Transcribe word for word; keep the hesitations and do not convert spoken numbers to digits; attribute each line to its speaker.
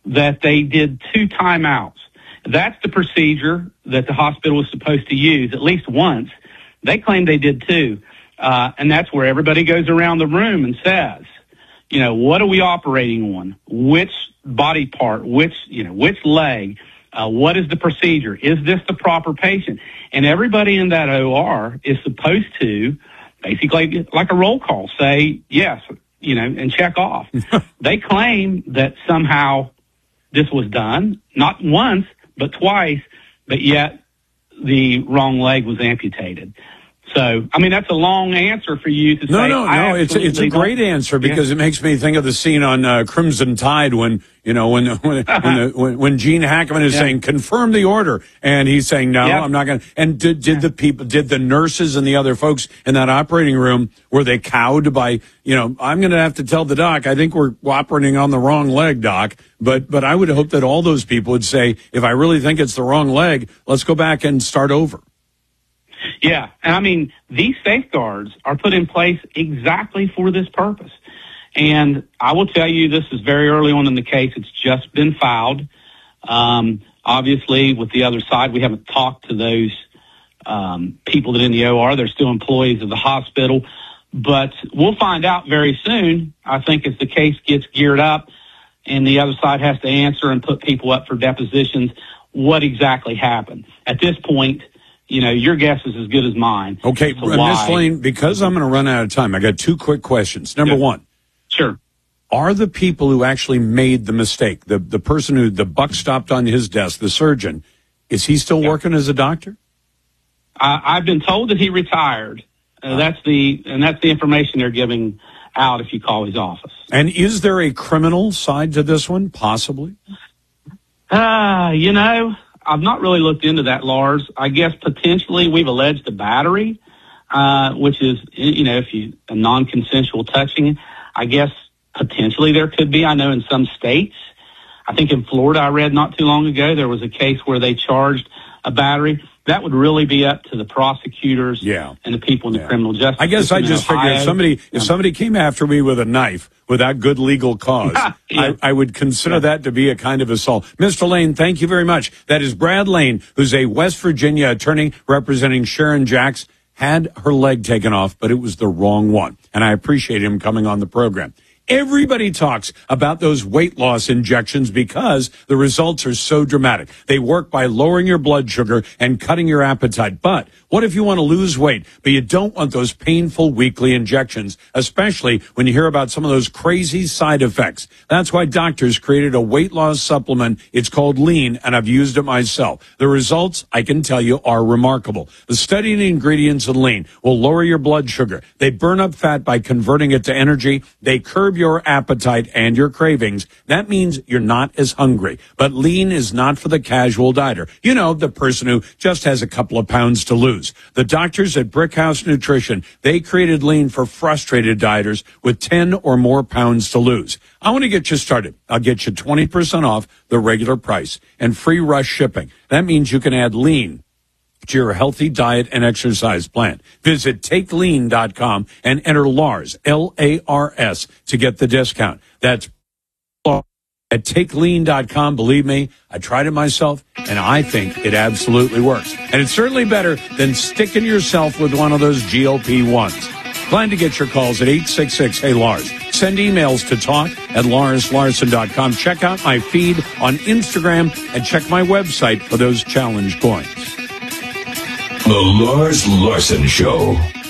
Speaker 1: that they did two timeouts. That's the procedure that the hospital was supposed to use at least once. They claim they did two. Uh, and that's where everybody goes around the room and says, you know, what are we operating on? Which body part? Which, you know, which leg? Uh, what is the procedure? Is this the proper patient? And everybody in that O R is supposed to basically, like a roll call, say yes, you know, and check off. They claim that somehow this was done, not once, but twice, but yet the wrong leg was amputated. So, I mean, that's a long answer for you to
Speaker 2: no,
Speaker 1: say.
Speaker 2: No, no, no. It's, it's a great answer because yeah. it makes me think of the scene on uh, Crimson Tide when, you know, when when when, the, when, when Gene Hackman is yeah. saying, confirm the order. And he's saying, no, yeah. I'm not going to. And did, did yeah. the people, did the nurses and the other folks in that operating room, were they cowed by, you know, I'm going to have to tell the doc, I think we're operating on the wrong leg, doc. But, but I would hope that all those people would say, if I really think it's the wrong leg, let's go back and start over.
Speaker 1: Yeah, and I mean, these safeguards are put in place exactly for this purpose. And I will tell you, this is very early on in the case. It's just been filed. Um, obviously, with the other side, we haven't talked to those um, people that are in the O R. They're still employees of the hospital. But we'll find out very soon, I think, as the case gets geared up and the other side has to answer and put people up for depositions, what exactly happened. At this point, you know, your guess is as good as mine.
Speaker 2: Okay, Miz Lane, because I'm going to run out of time, I got two quick questions. Number
Speaker 1: yeah.
Speaker 2: one.
Speaker 1: Sure.
Speaker 2: Are the people who actually made the mistake, the, the person who the buck stopped on his desk, the surgeon, is he still yeah. working as a doctor?
Speaker 1: Uh, I've been told that he retired. Uh, uh, that's the and that's the information they're giving out if you call his office.
Speaker 2: And is there a criminal side to this one, possibly?
Speaker 1: Uh, you know, I've not really looked into that, Lars. I guess potentially we've alleged a battery, uh, which is, you know, if you a non-consensual touching. I guess potentially there could be. I know in some states, I think in Florida, I read not too long ago, there was a case where they charged a battery. That would really be up to the prosecutors
Speaker 2: yeah.
Speaker 1: and the people in the
Speaker 2: yeah.
Speaker 1: criminal justice
Speaker 2: I guess I just figured if somebody, if
Speaker 1: yeah.
Speaker 2: somebody came after me with a knife without good legal cause, yeah. I, I would consider yeah. that to be a kind of assault. Mister Lane, thank you very much. That is Brad Lane, who's a West Virginia attorney representing Sharon Jacks, had her leg taken off, but it was the wrong one. And I appreciate him coming on the program. Everybody talks about those weight loss injections because the results are so dramatic. They work by lowering your blood sugar and cutting your appetite. But what if you want to lose weight, but you don't want those painful weekly injections, especially when you hear about some of those crazy side effects? That's why doctors created a weight loss supplement. It's called Lean, and I've used it myself. The results, I can tell you, are remarkable. The studied ingredients in Lean will lower your blood sugar. They burn up fat by converting it to energy. They curb your appetite and your cravings. That means you're not as hungry. But Lean is not for the casual dieter. You know, the person who just has a couple of pounds to lose. The doctors at Brickhouse Nutrition, they created Lean for frustrated dieters with ten or more pounds to lose. I want to get you started. I'll get you twenty percent off the regular price and free rush shipping. That means you can add Lean to your healthy diet and exercise plan. Visit take lean dot com and enter Lars, L A R S, to get the discount. That's at take lean dot com. Believe me, I tried it myself, and I think it absolutely works. And it's certainly better than sticking yourself with one of those G L P ones. Plan to get your calls at eight six six, hey, Lars. Send emails to talk at lars larson dot com. Check out my feed on Instagram and check my website for those challenge points.
Speaker 3: The Lars Larson Show.